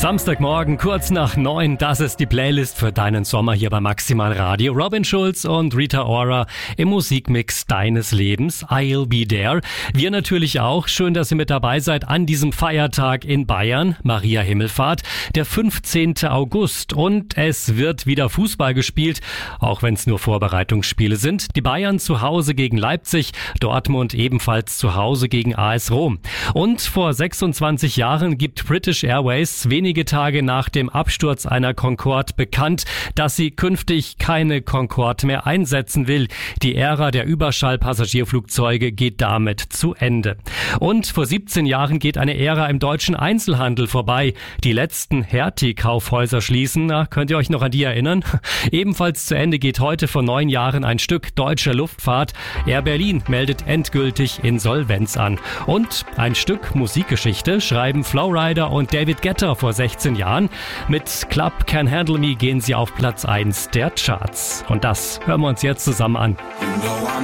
Samstagmorgen, kurz nach 9, das ist die Playlist für deinen Sommer hier bei Maximal Radio. Robin Schulz und Rita Ora im Musikmix deines Lebens, I'll Be There. Wir natürlich auch. Schön, dass ihr mit dabei seid an diesem Feiertag in Bayern, Maria Himmelfahrt, der 15. August. Und es wird wieder Fußball gespielt, auch wenn es nur Vorbereitungsspiele sind. Die Bayern zu Hause gegen Leipzig, Dortmund ebenfalls zu Hause gegen AS Rom. Und vor 26 Jahren gibt British Airways wenige Tage nach dem Absturz einer Concorde bekannt, dass sie künftig keine Concorde mehr einsetzen will. Die Ära der Überschallpassagierflugzeuge geht damit zu Ende. Und vor 17 Jahren geht eine Ära im deutschen Einzelhandel vorbei. Die letzten Hertie-Kaufhäuser schließen. Na, könnt ihr euch noch an die erinnern? Ebenfalls zu Ende geht heute vor 9 Jahren ein Stück deutscher Luftfahrt. Air Berlin meldet endgültig Insolvenz an. Und ein Stück Musikgeschichte schreiben Flowrider und David Guetta vor 16 Jahren. Mit Club Can Handle Me gehen sie auf Platz 1 der Charts. Und das hören wir uns jetzt zusammen an.